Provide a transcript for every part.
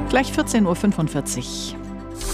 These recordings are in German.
Gleich 14.45 Uhr.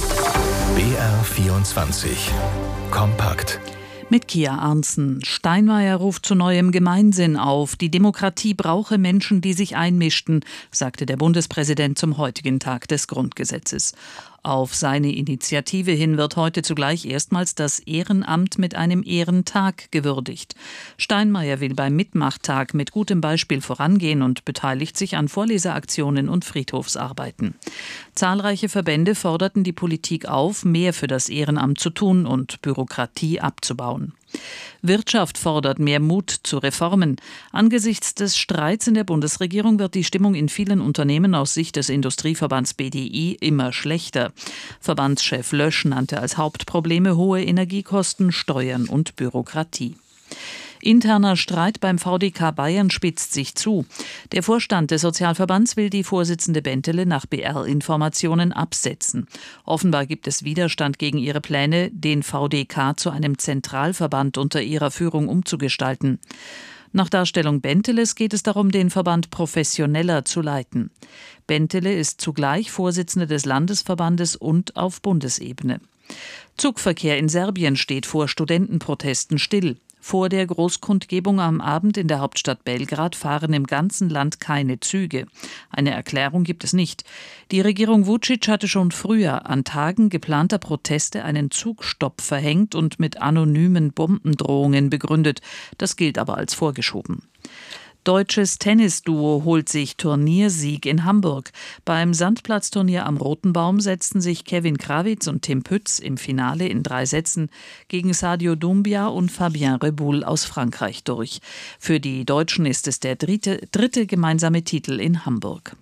BR24 Kompakt. Mit Kia Arntzen. Steinmeier ruft zu neuem Gemeinsinn auf. Die Demokratie brauche Menschen, die sich einmischten, sagte der Bundespräsident zum heutigen Tag des Grundgesetzes. Auf seine Initiative hin wird heute zugleich erstmals das Ehrenamt mit einem Ehrentag gewürdigt. Steinmeier will beim Mitmachtag mit gutem Beispiel vorangehen und beteiligt sich an Vorleseaktionen und Friedhofsarbeiten. Zahlreiche Verbände forderten die Politik auf, mehr für das Ehrenamt zu tun und Bürokratie abzubauen. Wirtschaft fordert mehr Mut zu Reformen. Angesichts des Streits in der Bundesregierung wird die Stimmung in vielen Unternehmen aus Sicht des Industrieverbands BDI immer schlechter. Verbandschef Lösch nannte als Hauptprobleme hohe Energiekosten, Steuern und Bürokratie. Interner Streit beim VDK Bayern spitzt sich zu. Der Vorstand des Sozialverbands will die Vorsitzende Bentele nach BR-Informationen absetzen. Offenbar gibt es Widerstand gegen ihre Pläne, den VDK zu einem Zentralverband unter ihrer Führung umzugestalten. Nach Darstellung Benteles geht es darum, den Verband professioneller zu leiten. Bentele ist zugleich Vorsitzende des Landesverbandes und auf Bundesebene. Zugverkehr in Serbien steht vor Studentenprotesten still. Vor der Großkundgebung am Abend in der Hauptstadt Belgrad fahren im ganzen Land keine Züge. Eine Erklärung gibt es nicht. Die Regierung Vučić hatte schon früher an Tagen geplanter Proteste einen Zugstopp verhängt und mit anonymen Bombendrohungen begründet. Das gilt aber als vorgeschoben. Deutsches Tennisduo holt sich Turniersieg in Hamburg. Beim Sandplatzturnier am Roten Baum setzten sich Kevin Krawitz und Tim Pütz im Finale in 3 Sätzen gegen Sadio Doumbia und Fabien Reboul aus Frankreich durch. Für die Deutschen ist es der dritte gemeinsame Titel in Hamburg.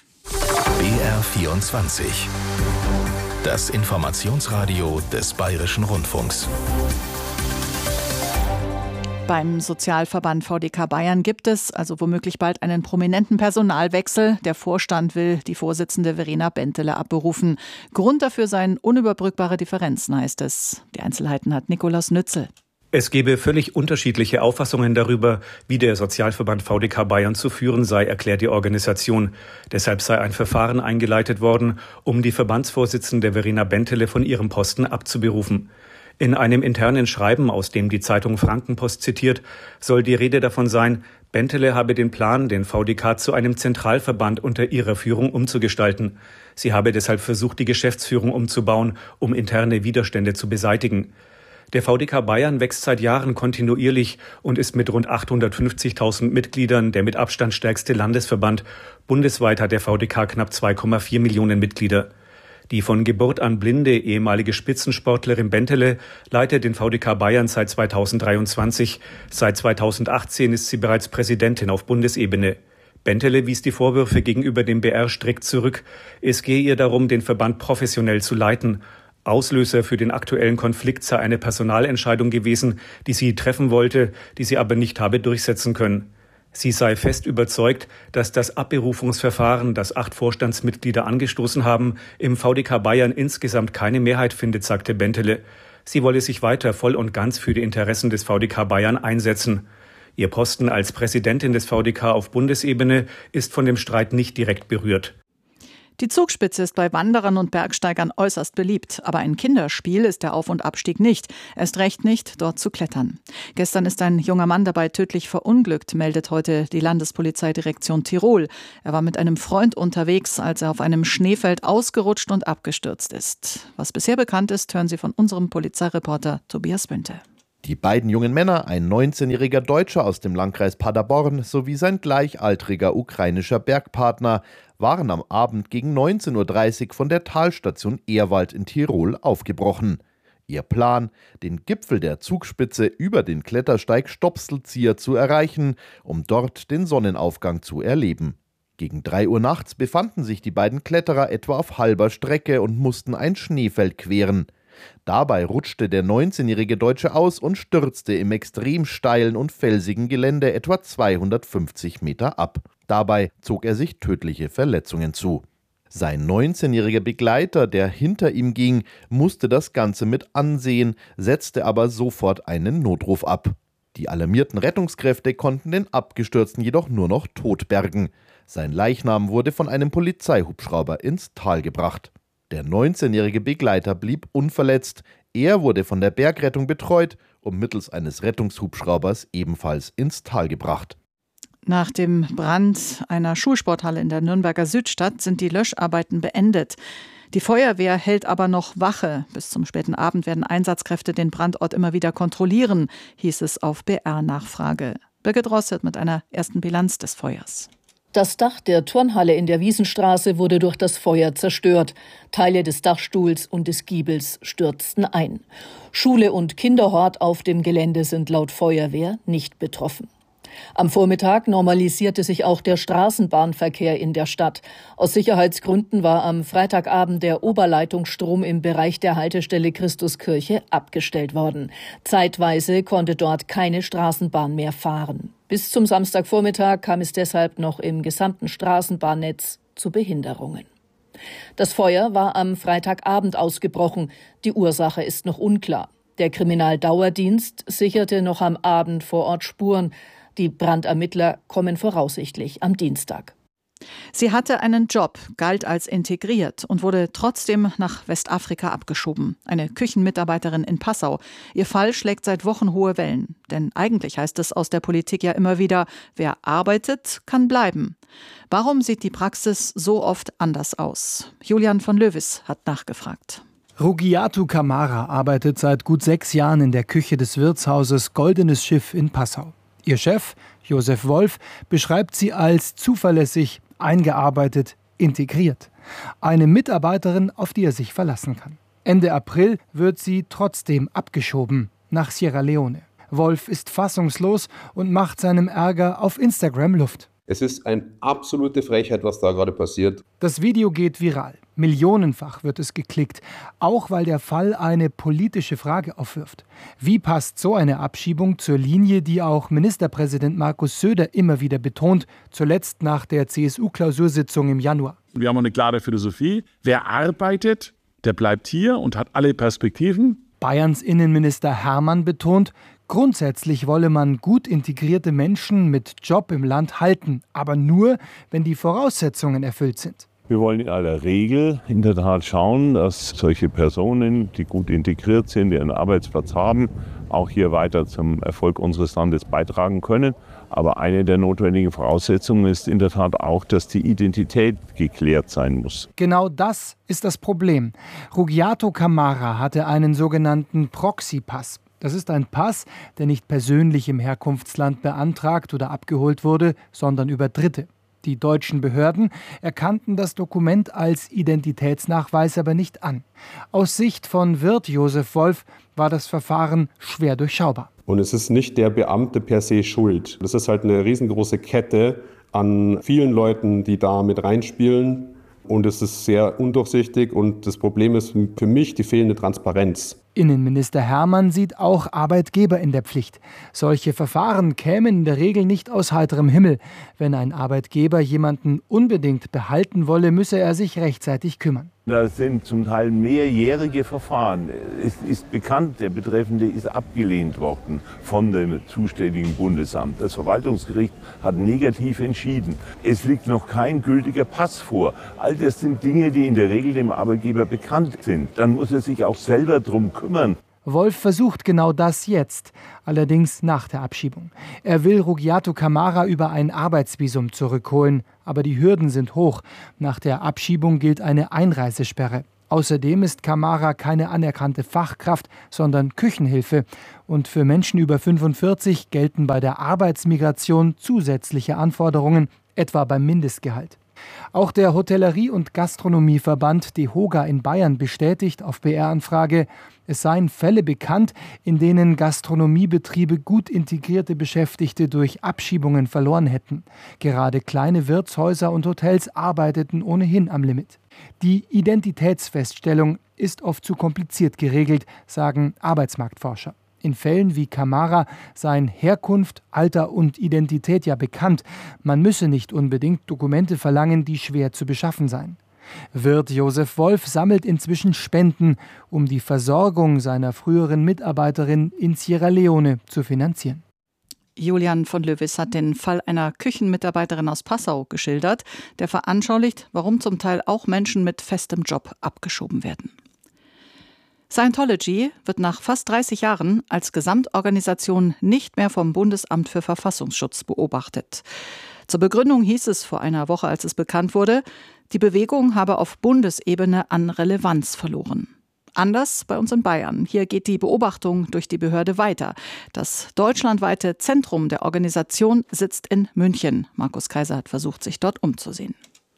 BR24 Das Informationsradio des Bayerischen Rundfunks. Beim Sozialverband VDK Bayern gibt es also womöglich bald einen prominenten Personalwechsel. Der Vorstand will die Vorsitzende Verena Bentele abberufen. Grund dafür seien unüberbrückbare Differenzen, heißt es. Die Einzelheiten hat Nikolaus Nützel. Es gebe völlig unterschiedliche Auffassungen darüber, wie der Sozialverband VDK Bayern zu führen sei, erklärt die Organisation. Deshalb sei ein Verfahren eingeleitet worden, um die Verbandsvorsitzende Verena Bentele von ihrem Posten abzuberufen. In einem internen Schreiben, aus dem die Zeitung Frankenpost zitiert, soll die Rede davon sein, Bentele habe den Plan, den VDK zu einem Zentralverband unter ihrer Führung umzugestalten. Sie habe deshalb versucht, die Geschäftsführung umzubauen, um interne Widerstände zu beseitigen. Der VDK Bayern wächst seit Jahren kontinuierlich und ist mit rund 850.000 Mitgliedern der mit Abstand stärkste Landesverband. Bundesweit hat der VDK knapp 2,4 Millionen Mitglieder. Die von Geburt an blinde ehemalige Spitzensportlerin Bentele leitet den VDK Bayern seit 2023. Seit 2018 ist sie bereits Präsidentin auf Bundesebene. Bentele wies die Vorwürfe gegenüber dem BR strikt zurück. Es gehe ihr darum, den Verband professionell zu leiten. Auslöser für den aktuellen Konflikt sei eine Personalentscheidung gewesen, die sie treffen wollte, die sie aber nicht habe durchsetzen können. Sie sei fest überzeugt, dass das Abberufungsverfahren, das 8 Vorstandsmitglieder angestoßen haben, im VDK Bayern insgesamt keine Mehrheit findet, sagte Bentele. Sie wolle sich weiter voll und ganz für die Interessen des VDK Bayern einsetzen. Ihr Posten als Präsidentin des VDK auf Bundesebene ist von dem Streit nicht direkt berührt. Die Zugspitze ist bei Wanderern und Bergsteigern äußerst beliebt. Aber ein Kinderspiel ist der Auf- und Abstieg nicht. Erst recht nicht, dort zu klettern. Gestern ist ein junger Mann dabei tödlich verunglückt, meldet heute die Landespolizeidirektion Tirol. Er war mit einem Freund unterwegs, als er auf einem Schneefeld ausgerutscht und abgestürzt ist. Was bisher bekannt ist, hören Sie von unserem Polizeireporter Tobias Bünte. Die beiden jungen Männer, ein 19-jähriger Deutscher aus dem Landkreis Paderborn sowie sein gleichaltriger ukrainischer Bergpartner, waren am Abend gegen 19:30 Uhr von der Talstation Ehrwald in Tirol aufgebrochen. Ihr Plan, den Gipfel der Zugspitze über den Klettersteig Stopselzieher zu erreichen, um dort den Sonnenaufgang zu erleben. Gegen 3 Uhr nachts befanden sich die beiden Kletterer etwa auf halber Strecke und mussten ein Schneefeld queren. Dabei rutschte der 19-jährige Deutsche aus und stürzte im extrem steilen und felsigen Gelände etwa 250 Meter ab. Dabei zog er sich tödliche Verletzungen zu. Sein 19-jähriger Begleiter, der hinter ihm ging, musste das Ganze mit ansehen, setzte aber sofort einen Notruf ab. Die alarmierten Rettungskräfte konnten den Abgestürzten jedoch nur noch tot bergen. Sein Leichnam wurde von einem Polizeihubschrauber ins Tal gebracht. Der 19-jährige Begleiter blieb unverletzt. Er wurde von der Bergrettung betreut und mittels eines Rettungshubschraubers ebenfalls ins Tal gebracht. Nach dem Brand einer Schulsporthalle in der Nürnberger Südstadt sind die Löscharbeiten beendet. Die Feuerwehr hält aber noch Wache. Bis zum späten Abend werden Einsatzkräfte den Brandort immer wieder kontrollieren, hieß es auf BR-Nachfrage. Birgit Rossert mit einer ersten Bilanz des Feuers. Das Dach der Turnhalle in der Wiesenstraße wurde durch das Feuer zerstört. Teile des Dachstuhls und des Giebels stürzten ein. Schule und Kinderhort auf dem Gelände sind laut Feuerwehr nicht betroffen. Am Vormittag normalisierte sich auch der Straßenbahnverkehr in der Stadt. Aus Sicherheitsgründen war am Freitagabend der Oberleitungsstrom im Bereich der Haltestelle Christuskirche abgestellt worden. Zeitweise konnte dort keine Straßenbahn mehr fahren. Bis zum Samstagvormittag kam es deshalb noch im gesamten Straßenbahnnetz zu Behinderungen. Das Feuer war am Freitagabend ausgebrochen. Die Ursache ist noch unklar. Der Kriminaldauerdienst sicherte noch am Abend vor Ort Spuren. Die Brandermittler kommen voraussichtlich am Dienstag. Sie hatte einen Job, galt als integriert und wurde trotzdem nach Westafrika abgeschoben. Eine Küchenmitarbeiterin in Passau. Ihr Fall schlägt seit Wochen hohe Wellen. Denn eigentlich heißt es aus der Politik ja immer wieder, wer arbeitet, kann bleiben. Warum sieht die Praxis so oft anders aus? Julian von Löwis hat nachgefragt. Rugiatu Kamara arbeitet seit gut 6 Jahren in der Küche des Wirtshauses Goldenes Schiff in Passau. Ihr Chef, Josef Wolf, beschreibt sie als zuverlässig, eingearbeitet, integriert. Eine Mitarbeiterin, auf die er sich verlassen kann. Ende April wird sie trotzdem abgeschoben nach Sierra Leone. Wolf ist fassungslos und macht seinem Ärger auf Instagram Luft. Es ist eine absolute Frechheit, was da gerade passiert. Das Video geht viral. Millionenfach wird es geklickt, auch weil der Fall eine politische Frage aufwirft. Wie passt so eine Abschiebung zur Linie, die auch Ministerpräsident Markus Söder immer wieder betont, zuletzt nach der CSU-Klausursitzung im Januar? Wir haben eine klare Philosophie. Wer arbeitet, der bleibt hier und hat alle Perspektiven. Bayerns Innenminister Hermann betont, grundsätzlich wolle man gut integrierte Menschen mit Job im Land halten, aber nur, wenn die Voraussetzungen erfüllt sind. Wir wollen in aller Regel in der Tat schauen, dass solche Personen, die gut integriert sind, ihren Arbeitsplatz haben, auch hier weiter zum Erfolg unseres Landes beitragen können. Aber eine der notwendigen Voraussetzungen ist in der Tat auch, dass die Identität geklärt sein muss. Genau das ist das Problem. Rugiatu Kamara hatte einen sogenannten Proxy-Pass. Das ist ein Pass, der nicht persönlich im Herkunftsland beantragt oder abgeholt wurde, sondern über Dritte. Die deutschen Behörden erkannten das Dokument als Identitätsnachweis aber nicht an. Aus Sicht von Wirt Josef Wolf war das Verfahren schwer durchschaubar. Und es ist nicht der Beamte per se schuld. Das ist halt eine riesengroße Kette an vielen Leuten, die da mit reinspielen. Und es ist sehr undurchsichtig und das Problem ist für mich die fehlende Transparenz. Innenminister Hermann sieht auch Arbeitgeber in der Pflicht. Solche Verfahren kämen in der Regel nicht aus heiterem Himmel. Wenn ein Arbeitgeber jemanden unbedingt behalten wolle, müsse er sich rechtzeitig kümmern. Das sind zum Teil mehrjährige Verfahren. Es ist bekannt, der Betreffende ist abgelehnt worden von dem zuständigen Bundesamt. Das Verwaltungsgericht hat negativ entschieden. Es liegt noch kein gültiger Pass vor. All das sind Dinge, die in der Regel dem Arbeitgeber bekannt sind. Dann muss er sich auch selber drum kümmern. Wolf versucht genau das jetzt, allerdings nach der Abschiebung. Er will Rugiatu Kamara über ein Arbeitsvisum zurückholen, aber die Hürden sind hoch. Nach der Abschiebung gilt eine Einreisesperre. Außerdem ist Kamara keine anerkannte Fachkraft, sondern Küchenhilfe. Und für Menschen über 45 gelten bei der Arbeitsmigration zusätzliche Anforderungen, etwa beim Mindestgehalt. Auch der Hotellerie- und Gastronomieverband DEHOGA in Bayern bestätigt auf BR-Anfrage, es seien Fälle bekannt, in denen Gastronomiebetriebe gut integrierte Beschäftigte durch Abschiebungen verloren hätten. Gerade kleine Wirtshäuser und Hotels arbeiteten ohnehin am Limit. Die Identitätsfeststellung ist oft zu kompliziert geregelt, sagen Arbeitsmarktforscher. In Fällen wie Kamara seien Herkunft, Alter und Identität ja bekannt. Man müsse nicht unbedingt Dokumente verlangen, die schwer zu beschaffen seien. Wirt Josef Wolf sammelt inzwischen Spenden, um die Versorgung seiner früheren Mitarbeiterin in Sierra Leone zu finanzieren. Julian von Löwis hat den Fall einer Küchenmitarbeiterin aus Passau geschildert, der veranschaulicht, warum zum Teil auch Menschen mit festem Job abgeschoben werden. Scientology wird nach fast 30 Jahren als Gesamtorganisation nicht mehr vom Bundesamt für Verfassungsschutz beobachtet. Zur Begründung hieß es vor einer Woche, als es bekannt wurde, die Bewegung habe auf Bundesebene an Relevanz verloren. Anders bei uns in Bayern. Hier geht die Beobachtung durch die Behörde weiter. Das deutschlandweite Zentrum der Organisation sitzt in München. Markus Kaiser hat versucht, sich dort umzusehen.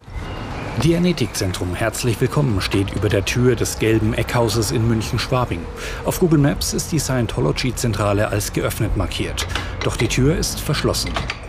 Dianetikzentrum Herzlich Willkommen steht über der Tür des gelben Eckhauses in München-Schwabing. Auf Google Maps ist die Scientology-Zentrale als geöffnet markiert. Doch die Tür ist verschlossen.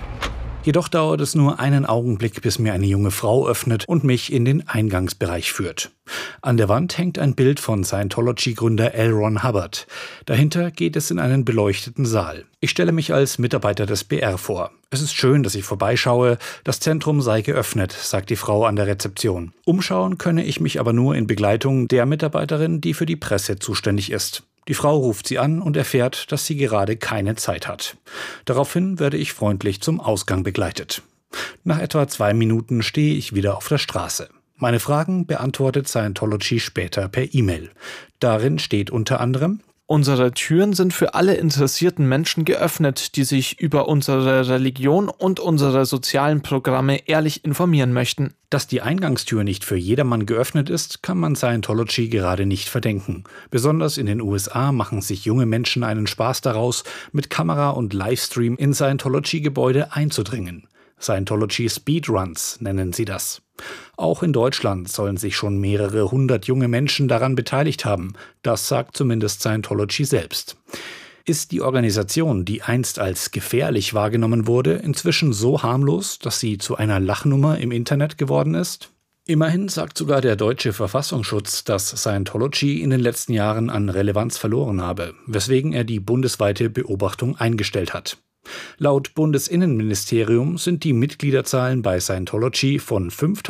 Jedoch dauert es nur einen Augenblick, bis mir eine junge Frau öffnet und mich in den Eingangsbereich führt. An der Wand hängt ein Bild von Scientology-Gründer L. Ron Hubbard. Dahinter geht es in einen beleuchteten Saal. Ich stelle mich als Mitarbeiter des BR vor. Es ist schön, dass ich vorbeischaue. Das Zentrum sei geöffnet, sagt die Frau an der Rezeption. Umschauen könne ich mich aber nur in Begleitung der Mitarbeiterin, die für die Presse zuständig ist. Die Frau ruft sie an und erfährt, dass sie gerade keine Zeit hat. Daraufhin werde ich freundlich zum Ausgang begleitet. Nach etwa 2 Minuten stehe ich wieder auf der Straße. Meine Fragen beantwortet Scientology später per E-Mail. Darin steht unter anderem: Unsere Türen sind für alle interessierten Menschen geöffnet, die sich über unsere Religion und unsere sozialen Programme ehrlich informieren möchten. Dass die Eingangstür nicht für jedermann geöffnet ist, kann man Scientology gerade nicht verdenken. Besonders in den USA machen sich junge Menschen einen Spaß daraus, mit Kamera und Livestream in Scientology-Gebäude einzudringen. Scientology Speedruns nennen sie das. Auch in Deutschland sollen sich schon mehrere 100 junge Menschen daran beteiligt haben. Das sagt zumindest Scientology selbst. Ist die Organisation, die einst als gefährlich wahrgenommen wurde, inzwischen so harmlos, dass sie zu einer Lachnummer im Internet geworden ist? Immerhin sagt sogar der deutsche Verfassungsschutz, dass Scientology in den letzten Jahren an Relevanz verloren habe, weswegen er die bundesweite Beobachtung eingestellt hat. Laut Bundesinnenministerium sind die Mitgliederzahlen bei Scientology von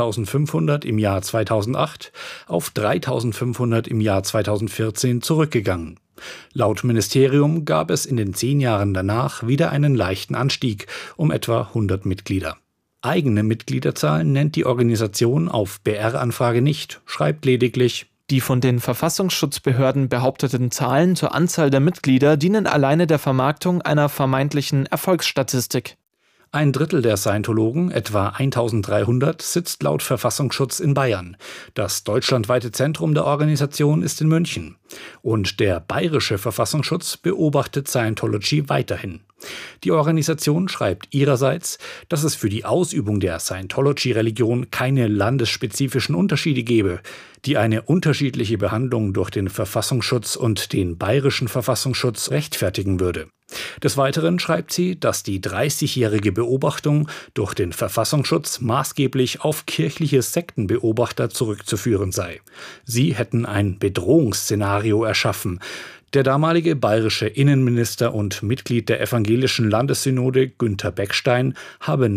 5.500 im Jahr 2008 auf 3.500 im Jahr 2014 zurückgegangen. Laut Ministerium gab es in den 10 Jahren danach wieder einen leichten Anstieg um etwa 100 Mitglieder. Eigene Mitgliederzahlen nennt die Organisation auf BR-Anfrage nicht, schreibt lediglich: Die von den Verfassungsschutzbehörden behaupteten Zahlen zur Anzahl der Mitglieder dienen alleine der Vermarktung einer vermeintlichen Erfolgsstatistik. Ein Drittel der Scientologen, etwa 1.300, sitzt laut Verfassungsschutz in Bayern. Das deutschlandweite Zentrum der Organisation ist in München. Und der bayerische Verfassungsschutz beobachtet Scientology weiterhin. Die Organisation schreibt ihrerseits, dass es für die Ausübung der Scientology-Religion keine landesspezifischen Unterschiede gebe, die eine unterschiedliche Behandlung durch den Verfassungsschutz und den bayerischen Verfassungsschutz rechtfertigen würde. Des Weiteren schreibt sie, dass die 30-jährige Beobachtung durch den Verfassungsschutz maßgeblich auf kirchliche Sektenbeobachter zurückzuführen sei. Sie hätten ein Bedrohungsszenario erschaffen. Der damalige bayerische Innenminister und Mitglied der evangelischen Landessynode Günther Beckstein habe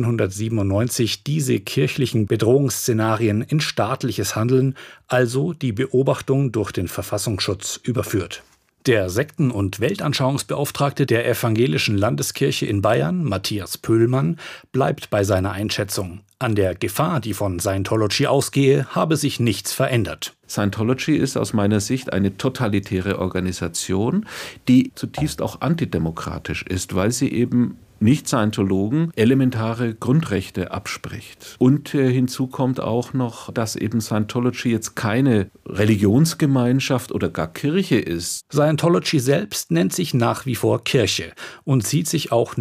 1997 diese kirchlichen Bedrohungsszenarien in staatliches Handeln, also die Beobachtung durch den Verfassungsschutz, überführt. Der Sekten- und Weltanschauungsbeauftragte der Evangelischen Landeskirche in Bayern, Matthias Pöhlmann, bleibt bei seiner Einschätzung. An der Gefahr, die von Scientology ausgehe, habe sich nichts verändert. Scientology ist aus meiner Sicht eine totalitäre Organisation, die zutiefst auch antidemokratisch ist, weil sie eben Nicht-Scientologen elementare Grundrechte abspricht. Und hinzu kommt auch noch, dass eben Scientology jetzt keine Religionsgemeinschaft oder gar Kirche ist. Scientology selbst nennt sich nach wie vor Kirche und sieht sich auch